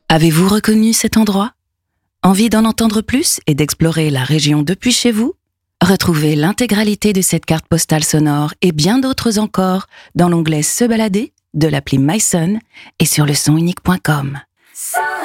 Avez-vous reconnu cet endroit ? Envie d'en entendre plus et d'explorer la région depuis chez vous ? Retrouvez l'intégralité de cette carte postale sonore et bien d'autres encore dans l'onglet Se balader de l'appli myson et sur lesonunique.com.